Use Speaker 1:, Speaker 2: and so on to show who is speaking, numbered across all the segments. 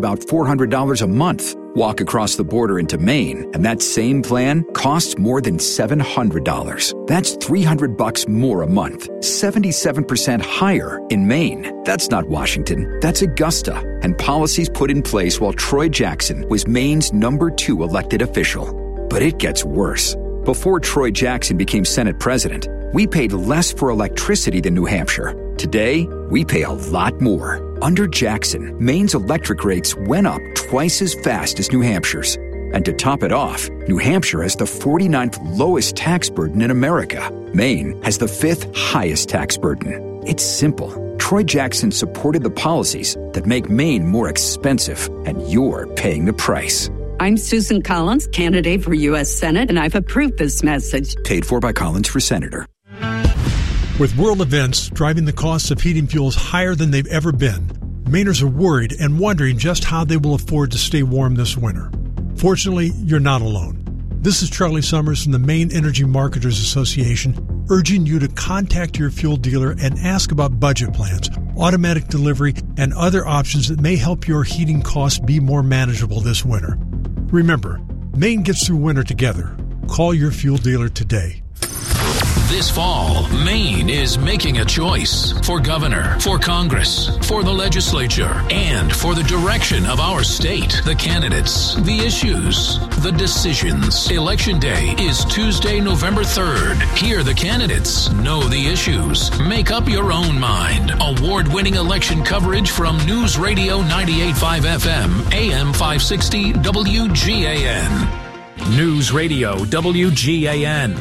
Speaker 1: about $400 a month. Walk across the border into Maine, and that same plan costs more than $700. That's $300 more a month. 77% higher in Maine. That's not Washington. That's Augusta. And policies put in place while Troy Jackson was Maine's #2 elected official. But it gets worse. Before Troy Jackson became Senate president, we paid less for electricity than New Hampshire. Today, we pay a lot more. Under Jackson, Maine's electric rates went up twice as fast as New Hampshire's. And to top it off, New Hampshire has the 49th lowest tax burden in America. Maine has the 5th highest tax burden. It's simple. Troy Jackson supported the policies that make Maine more expensive, and you're paying the price.
Speaker 2: I'm Susan Collins, candidate for U.S. Senate, and I've approved this message.
Speaker 1: Paid for by Collins for Senator.
Speaker 3: With world events driving the costs of heating fuels higher than they've ever been, Mainers are worried and wondering just how they will afford to stay warm this winter. Fortunately, you're not alone. This is Charlie Summers from the Maine Energy Marketers Association, urging you to contact your fuel dealer and ask about budget plans, automatic delivery, and other options that may help your heating costs be more manageable this winter. Remember, Maine gets through winter together. Call your fuel dealer today.
Speaker 4: This fall, Maine is making a choice for governor, for Congress, for the legislature, and for the direction of our state. The candidates, the issues, the decisions. Election Day is Tuesday, November 3rd. Hear the candidates, know the issues, make up your own mind. Award-winning election coverage from News Radio 98.5 FM, AM 560, WGAN. News Radio WGAN.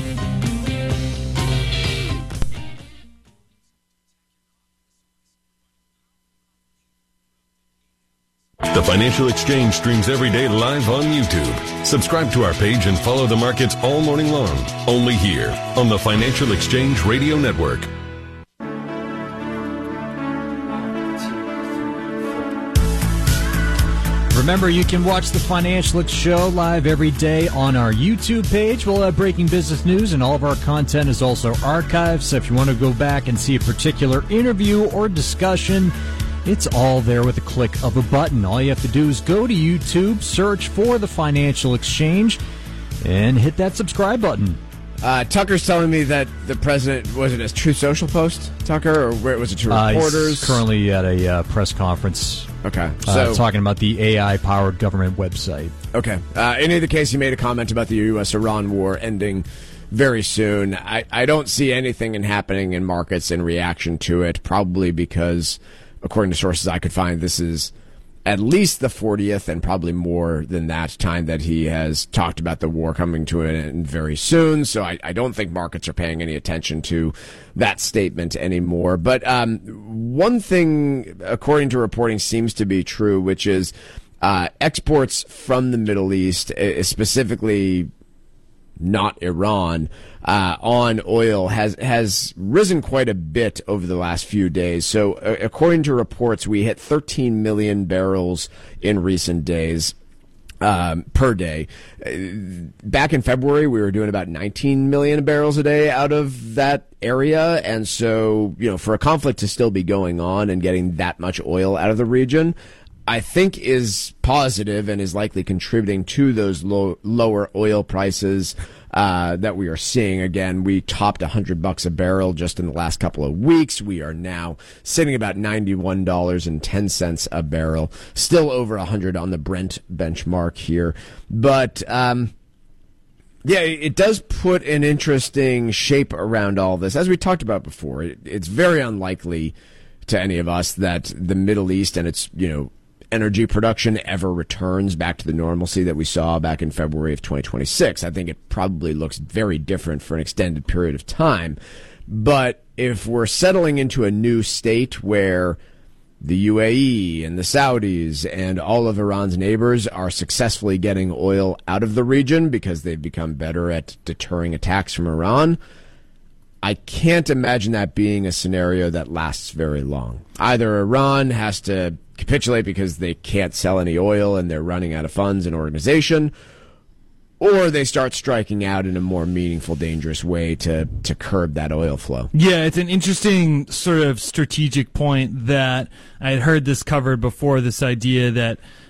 Speaker 5: The Financial Exchange streams every day live on YouTube. Subscribe to our page and follow the markets all morning long. Only here on the Financial Exchange Radio Network.
Speaker 6: Remember, you can watch the Financial Exchange Show live every day on our YouTube page. We'll have breaking business news, and all of our content is also archived. So if you want to go back and see a particular interview or discussion, it's all there with a click of a button. All you have to do is go to YouTube, search for the Financial Exchange, and hit that subscribe button.
Speaker 7: Tucker's telling me that the president, was it a Truth Social post, Tucker, or where was it to reporters?
Speaker 6: He's currently at a press conference.
Speaker 7: Okay. So
Speaker 6: talking about the AI-powered government website.
Speaker 7: Okay. In either case, he made a comment about the U.S.-Iran war ending very soon. I don't see anything happening in markets in reaction to it, probably because, according to sources I could find, this is at least the 40th and probably more than that time that he has talked about the war coming to an end very soon. So I don't think markets are paying any attention to that statement anymore. But one thing, according to reporting, seems to be true, which is exports from the Middle East, specifically not Iran, on oil has risen quite a bit over the last few days. So according to reports, we hit 13 million barrels in recent days per day. Back in February, we were doing about 19 million barrels a day out of that area. And so, for a conflict to still be going on and getting that much oil out of the region, I think is positive and is likely contributing to those lower oil prices that we are seeing. Again, we topped $100 a barrel just in the last couple of weeks. We are now sitting about $91.10 a barrel, still over 100 on the Brent benchmark here. But it does put an interesting shape around all this. As we talked about before, it's very unlikely to any of us that the Middle East and its, energy production ever returns back to the normalcy that we saw back in February of 2026. I think it probably looks very different for an extended period of time. But if we're settling into a new state where the UAE and the Saudis and all of Iran's neighbors are successfully getting oil out of the region because they've become better at deterring attacks from Iran, I can't imagine that being a scenario that lasts very long. Either Iran has to capitulate because they can't sell any oil and they're running out of funds and organization, or they start striking out in a more meaningful, dangerous way to curb that oil flow.
Speaker 8: Yeah, it's an interesting sort of strategic point that I had heard this covered before, this idea that